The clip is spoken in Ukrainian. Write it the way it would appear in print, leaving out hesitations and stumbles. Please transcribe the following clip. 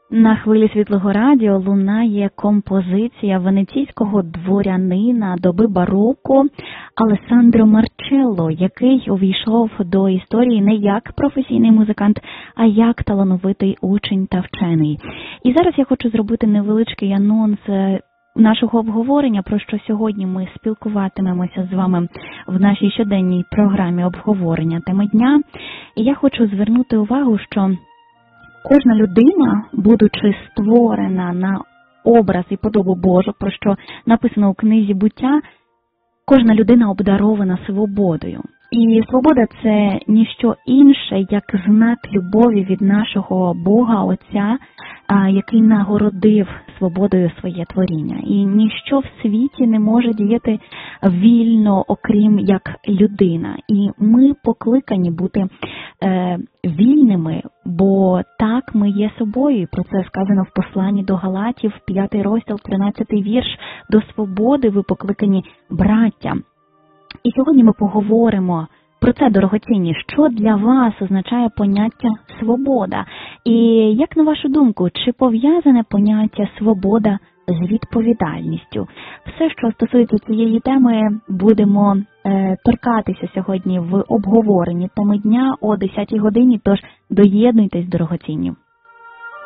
На хвилі Світлого Радіо лунає композиція венеційського дворянина доби бароко Алессандро Марчелло, який увійшов до історії не як професійний музикант, а як талановитий учень та вчений. І зараз я хочу зробити невеличкий анонс нашого обговорення, про що сьогодні ми спілкуватимемося з вами в нашій щоденній програмі обговорення теми дня. І я хочу звернути увагу, що кожна людина, будучи створена на образ і подобу Божу, про що написано у книзі «Буття», кожна людина обдарована свободою. І свобода – це ніщо інше, як знак любові від нашого Бога, Отця, який нагородив свободою своє творіння. І ніщо в світі не може діяти вільно, окрім як людина. І ми покликані бути вільними, бо так ми є собою. І про це сказано в посланні до Галатів, 5 розділ, 13 вірш. До свободи ви покликані, браття. І сьогодні ми поговоримо про це, дорогоцінні, що для вас означає поняття «свобода». І як на вашу думку, чи пов'язане поняття «свобода» з відповідальністю? Все, що стосується цієї теми, будемо торкатися сьогодні в обговоренні теми дня о 10-й годині, тож доєднуйтесь, дорогоцінні.